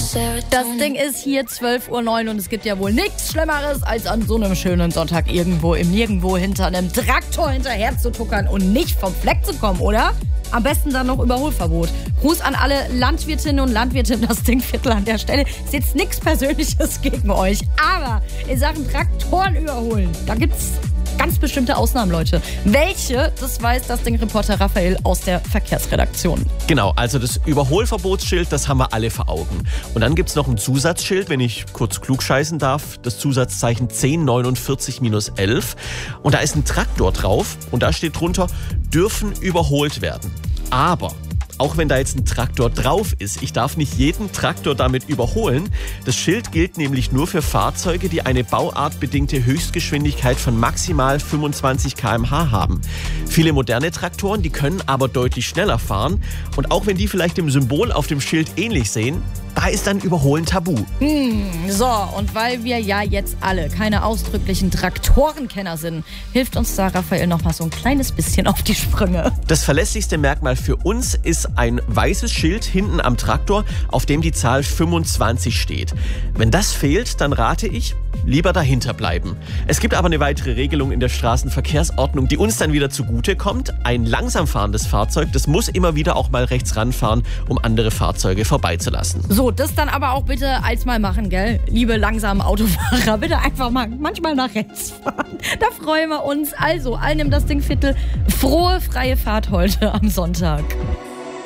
Das Ding ist hier 12:09 Uhr und es gibt ja wohl nichts Schlimmeres, als an so einem schönen Sonntag irgendwo im Nirgendwo hinter einem Traktor hinterher zu tuckern und nicht vom Fleck zu kommen, oder? Am besten dann noch Überholverbot. Gruß an alle Landwirtinnen und Landwirte im Dingviertel an der Stelle. Ist jetzt nichts Persönliches gegen euch, aber in Sachen Traktoren überholen, da gibt's ganz bestimmte Ausnahmen, Leute. Welche, das weiß das Ding-Reporter Raphael aus der Verkehrsredaktion. Genau, also das Überholverbotsschild, das haben wir alle vor Augen. Und dann gibt's noch ein Zusatzschild, wenn ich kurz klugscheißen darf, das Zusatzzeichen 1049-11. Und da ist ein Traktor drauf und da steht drunter, dürfen überholt werden. Aber auch wenn da jetzt ein Traktor drauf ist, ich darf nicht jeden Traktor damit überholen. Das Schild gilt nämlich nur für Fahrzeuge, die eine bauartbedingte Höchstgeschwindigkeit von maximal 25 km/h haben. Viele moderne Traktoren, die können aber deutlich schneller fahren. Und auch wenn die vielleicht dem Symbol auf dem Schild ähnlich sehen, da ist dann Überholen tabu. So, und weil wir ja jetzt alle keine ausdrücklichen Traktorenkenner sind, hilft uns da Raphael noch mal so ein kleines bisschen auf die Sprünge. Das verlässlichste Merkmal für uns ist ein weißes Schild hinten am Traktor, auf dem die Zahl 25 steht. Wenn das fehlt, dann rate ich, lieber dahinter bleiben. Es gibt aber eine weitere Regelung in der Straßenverkehrsordnung, die uns dann wieder zugute kommt. Ein langsam fahrendes Fahrzeug, das muss immer wieder auch mal rechts ranfahren, um andere Fahrzeuge vorbeizulassen. So, das dann aber auch bitte als mal machen, gell? Liebe langsamen Autofahrer, bitte einfach mal manchmal nach rechts fahren. Da freuen wir uns. Also, allen im Dingviertel frohe, freie Fahrt heute am Sonntag.